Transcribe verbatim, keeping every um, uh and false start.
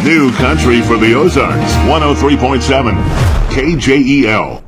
New country for the Ozarks. one oh three point seven K J E L.